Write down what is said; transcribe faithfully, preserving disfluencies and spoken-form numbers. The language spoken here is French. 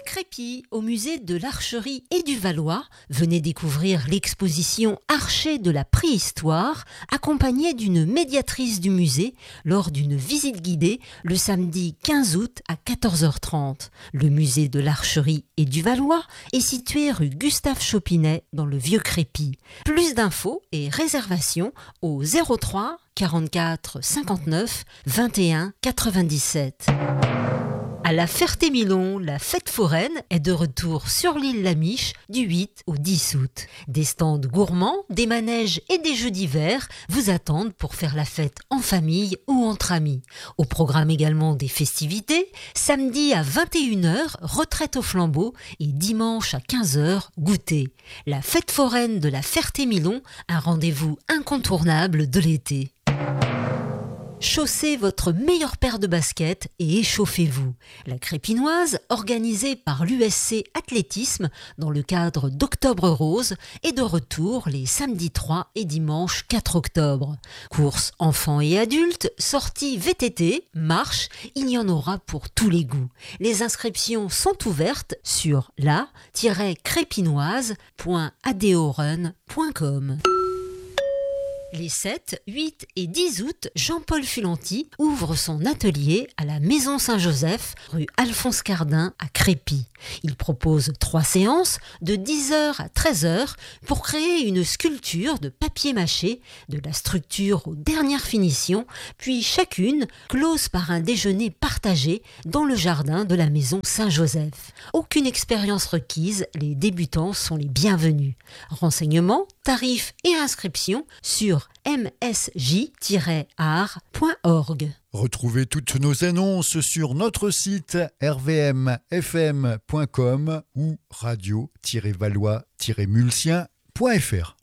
Crépy, au musée de l'Archerie et du Valois, venez découvrir l'exposition Archers de la préhistoire, accompagnée d'une médiatrice du musée lors d'une visite guidée le samedi quinze août à quatorze heures trente. Le musée de l'Archerie et du Valois est situé rue Gustave Chopinet dans le Vieux Crépy. Plus d'infos et réservations au zéro trois quarante-quatre cinquante-neuf vingt et un quatre-vingt-dix-sept. À la Ferté-Milon, la fête foraine est de retour sur l'île Lamiche du huit au dix août. Des stands gourmands, des manèges et des jeux d'hiver vous attendent pour faire la fête en famille ou entre amis. Au programme également des festivités, samedi à vingt et une heures, retraite au flambeau et dimanche à quinze heures, goûter. La fête foraine de la Ferté-Milon, un rendez-vous incontournable de l'été. Chaussez votre meilleure paire de baskets et échauffez-vous. La Crépinoise, organisée par l'U S C Athlétisme dans le cadre d'Octobre Rose, est de retour les samedis trois et dimanche quatre octobre. Courses enfants et adultes, sorties V T T, marches, il y en aura pour tous les goûts. Les inscriptions sont ouvertes sur la tiret crépinoise point adeorun point com. Les sept, huit et dix août, Jean-Paul Fulanti ouvre son atelier à la Maison Saint-Joseph, rue Alphonse Cardin à Crépy. Il propose trois séances de dix heures à treize heures pour créer une sculpture de papier mâché, de la structure aux dernières finitions, puis chacune close par un déjeuner partagé dans le jardin de la Maison Saint-Joseph. Aucune expérience requise, les débutants sont les bienvenus. Renseignements, tarifs et inscriptions sur m s j tiret art point org. Retrouvez toutes nos annonces sur notre site r v m f m point com ou radio tiret valois tiret mulsien point f r.